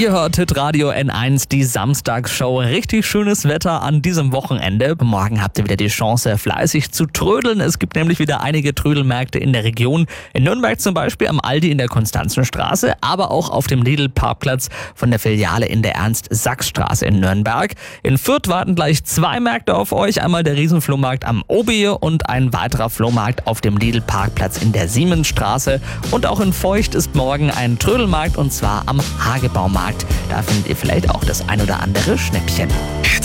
Ihr hört Hitradio N1, die Samstagsshow. Richtig schönes Wetter an diesem Wochenende. Morgen habt ihr wieder die Chance, fleißig zu trödeln. Es gibt nämlich wieder einige Trödelmärkte in der Region. In Nürnberg zum Beispiel am Aldi in der Konstanzenstraße, aber auch auf dem Lidl-Parkplatz von der Filiale in der Ernst-Sachs-Straße in Nürnberg. In Fürth warten gleich 2 Märkte auf euch. Einmal der Riesenflohmarkt am Obier und ein weiterer Flohmarkt auf dem Lidl-Parkplatz in der Siemensstraße. Und auch in Feucht ist morgen ein Trödelmarkt, und zwar am Hagebaumarkt. Da findet ihr vielleicht auch das ein oder andere Schnäppchen.